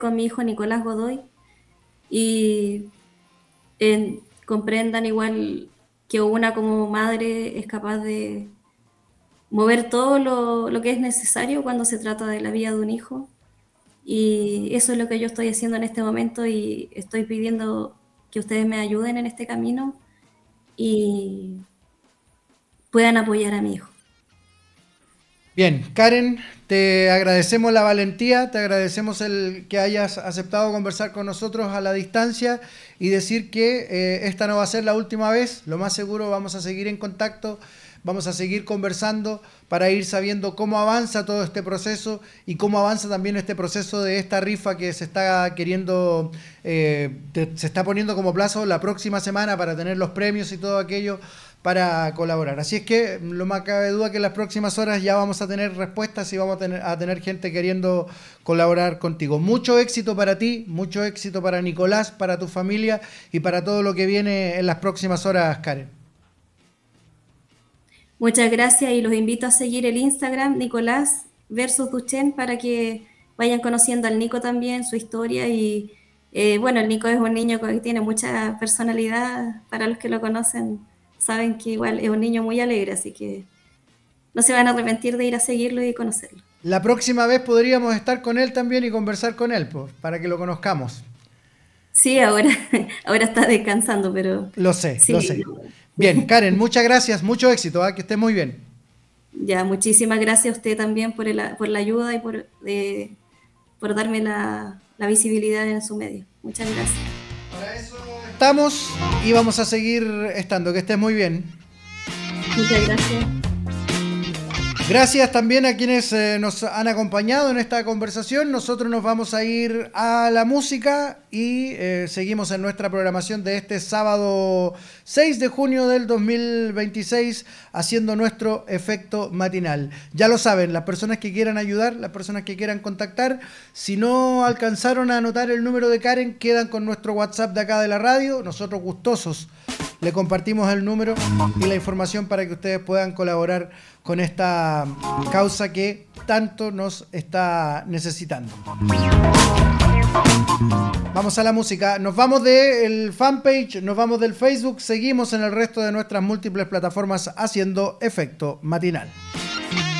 con mi hijo Nicolás Godoy y comprendan igual que una como madre es capaz de mover todo lo que es necesario cuando se trata de la vida de un hijo. Y eso es lo que yo estoy haciendo en este momento y estoy pidiendo que ustedes me ayuden en este camino y puedan apoyar a mi hijo. Bien, Karen, te agradecemos la valentía, te agradecemos el que hayas aceptado conversar con nosotros a la distancia y decir que esta no va a ser la última vez. Lo más seguro vamos a seguir en contacto, vamos a seguir conversando para ir sabiendo cómo avanza todo este proceso y cómo avanza también este proceso de esta rifa que se está queriendo, se está poniendo como plazo la próxima semana para tener los premios y todo aquello para colaborar. Así es que lo más cabe duda que en las próximas horas ya vamos a tener respuestas y vamos a tener gente queriendo colaborar contigo. Mucho éxito para ti, mucho éxito para Nicolás, para tu familia y para todo lo que viene en las próximas horas, Karen. Muchas gracias y los invito a seguir el Instagram Nicolás versus Duchen para que vayan conociendo al Nico también, su historia y bueno, el Nico es un niño que tiene mucha personalidad, para los que lo conocen saben que igual es un niño muy alegre, así que no se van a arrepentir de ir a seguirlo y conocerlo. La próxima vez podríamos estar con él también y conversar con él, pues, para que lo conozcamos. Sí, ahora, ahora está descansando, pero Lo sé, lo sí, sé. Bien, Karen, muchas gracias, mucho éxito, ¿eh? Que estés muy bien. ya, muchísimas gracias a usted también por la ayuda y por darme la visibilidad en su medio. Muchas gracias. Para eso estamos y vamos a seguir estando. Que estés muy bien. Muchas gracias. Gracias también a quienes nos han acompañado en esta conversación. Nosotros nos vamos a ir a la música y seguimos en nuestra programación de este sábado 6 de junio del 2026 haciendo nuestro efecto matinal. Ya lo saben, las personas que quieran ayudar, las personas que quieran contactar, si no alcanzaron a anotar el número de Karen, quedan con nuestro WhatsApp de acá de la radio. Nosotros gustosos le compartimos el número y la información para que ustedes puedan colaborar con esta causa que tanto nos está necesitando. Vamos a la música. Nos vamos del fanpage, nos vamos del Facebook, seguimos en el resto de nuestras múltiples plataformas haciendo efecto matinal.